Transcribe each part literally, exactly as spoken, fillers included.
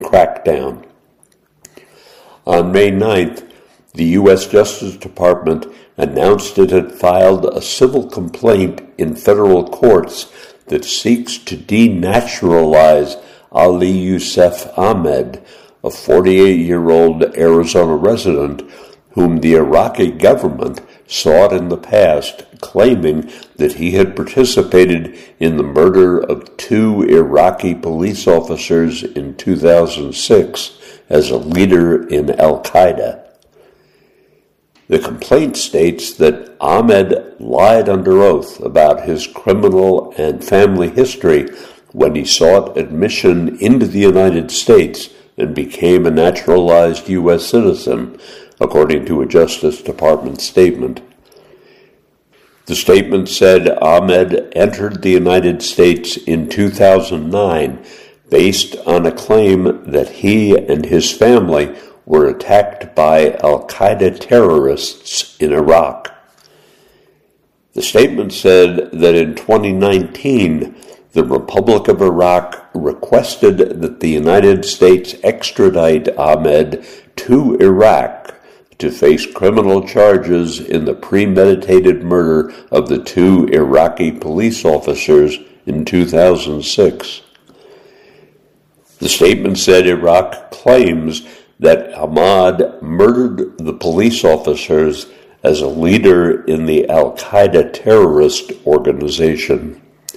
crackdown. On May ninth, the U S Justice Department announced it had filed a civil complaint in federal courts that seeks to denaturalize Ali Youssef Ahmed, a forty-eight-year-old Arizona resident whom the Iraqi government sought in the past, claiming that he had participated in the murder of two Iraqi police officers in two thousand six as a leader in Al-Qaeda. The complaint states that Ahmed lied under oath about his criminal and family history when he sought admission into the United States and became a naturalized U S citizen, according to a Justice Department statement. The statement said Ahmed entered the United States in two thousand nine based on a claim that he and his family were attacked by Al-Qaeda terrorists in Iraq. The statement said that in twenty nineteen, the Republic of Iraq requested that the United States extradite Ahmed to Iraq to face criminal charges in the premeditated murder of the two Iraqi police officers in two thousand six. The statement said Iraq claims that Ahmad murdered the police officers as a leader in the Al-Qaeda terrorist organization.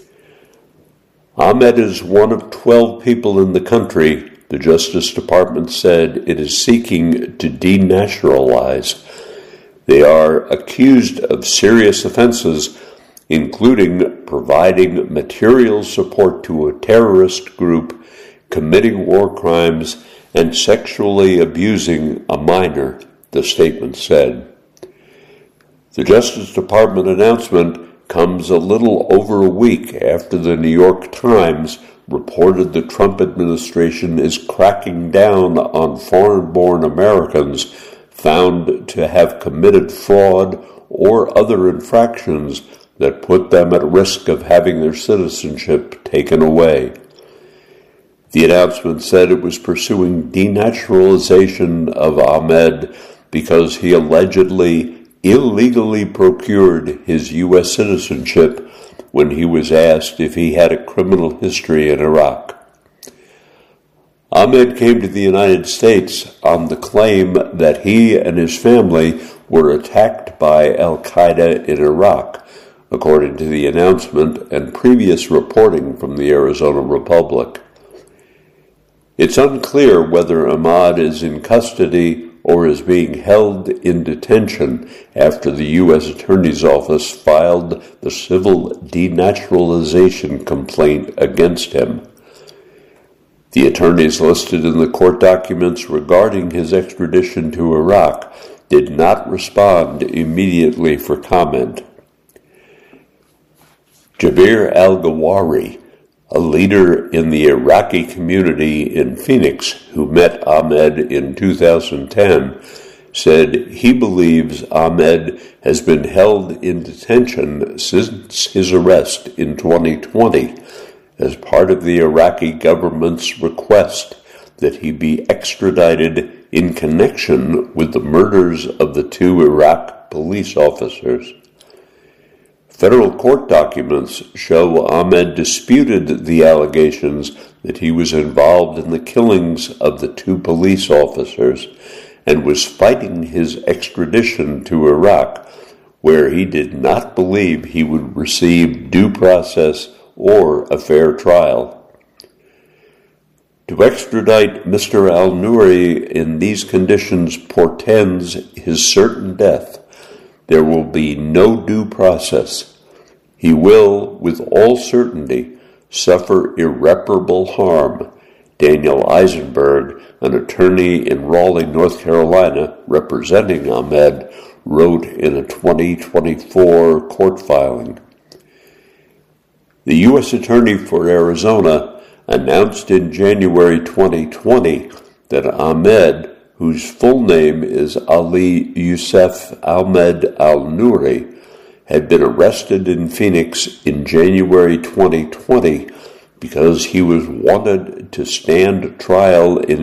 Ahmed is one of twelve people in the country the Justice Department said it is seeking to denaturalize. They are accused of serious offenses, including providing material support to a terrorist group, committing war crimes, and sexually abusing a minor, the statement said. The Justice Department announcement comes a little over a week after the New York Times reported the Trump administration is cracking down on foreign-born Americans found to have committed fraud or other infractions that put them at risk of having their citizenship taken away. The announcement said it was pursuing denaturalization of Ahmed because he allegedly illegally procured his U S citizenship when he was asked if he had a criminal history in Iraq. Ahmed came to the United States on the claim that he and his family were attacked by Al-Qaeda in Iraq, according to the announcement and previous reporting from the Arizona Republic. It's unclear whether Ahmad is in custody or is being held in detention after the U S Attorney's Office filed the civil denaturalization complaint against him. The attorneys listed in the court documents regarding his extradition to Iraq did not respond immediately for comment. Jabir al-Gawari, a leader in the Iraqi community in Phoenix who met Ahmed in two thousand ten, said he believes Ahmed has been held in detention since his arrest in twenty twenty as part of the Iraqi government's request that he be extradited in connection with the murders of the two Iraq police officers. Federal court documents show Ahmed disputed the allegations that he was involved in the killings of the two police officers and was fighting his extradition to Iraq, where he did not believe he would receive due process or a fair trial. To extradite Mister al-Nouri in these conditions portends his certain death. There will be no due process. He will, with all certainty, suffer irreparable harm, Daniel Eisenberg, an attorney in Raleigh, North Carolina, representing Ahmed, wrote in a twenty twenty-four court filing. The U S Attorney for Arizona announced in January twenty twenty that Ahmed, whose full name is Ali Youssef Ahmed al-Nouri, had been arrested in Phoenix in January twenty twenty because he was wanted to stand trial in